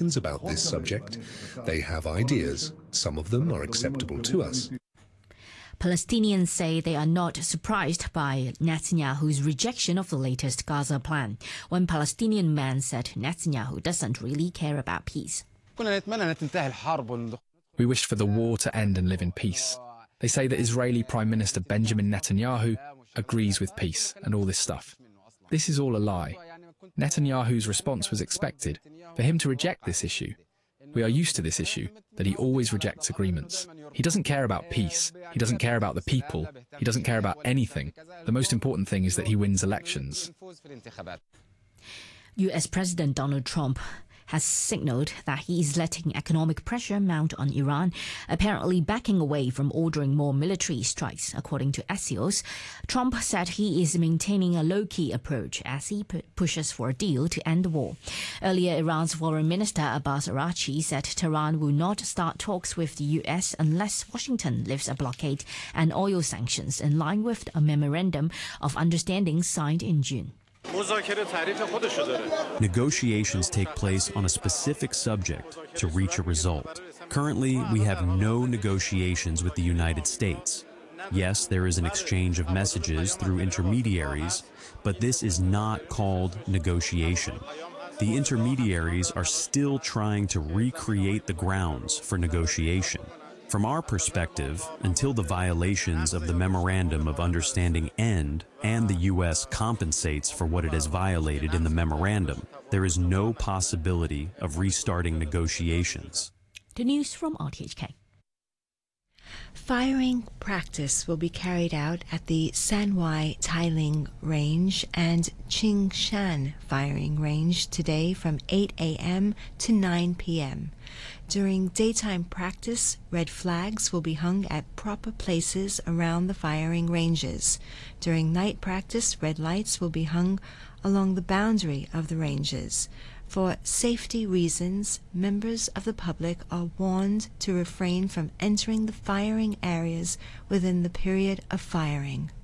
Americans about this subject. They have ideas. Some of them are acceptable to us. Palestinians say they are not surprised by Netanyahu's rejection of the latest Gaza plan. One Palestinian man said Netanyahu doesn't really care about peace. We wished for the war to end and live in peace. They say that Israeli Prime Minister Benjamin Netanyahu agrees with peace and all this stuff. This is all a lie. Netanyahu's response was expected, for him to reject this issue. We are used to this issue, that he always rejects agreements. He doesn't care about peace. He doesn't care about the people. He doesn't care about anything. The most important thing is that he wins elections. US President Donald Trump has signaled that he is letting economic pressure mount on Iran, apparently backing away from ordering more military strikes. According to Axios, Trump said he is maintaining a low-key approach as he pushes for a deal to end the war. Earlier, Iran's Foreign Minister Abbas Araghchi said Tehran will not start talks with the US unless Washington lifts a blockade and oil sanctions in line with a memorandum of understanding signed in June. Negotiations take place on a specific subject to reach a result. Currently, we have no negotiations with the United States. Yes, there is an exchange of messages through intermediaries, but this is not called negotiation. The intermediaries are still trying to recreate the grounds for negotiation. From our perspective, until the violations of the Memorandum of Understanding end and the U.S. compensates for what it has violated in the memorandum, there is no possibility of restarting negotiations. The news from RTHK. Firing practice will be carried out at the Sanwai Tailing Range and Qingshan Firing Range today from 8 a.m. to 9 p.m. During daytime practice, red flags will be hung at proper places around the firing ranges. During night practice, red lights will be hung along the boundary of the ranges. For safety reasons, members of the public are warned to refrain from entering the firing areas within the period of firing.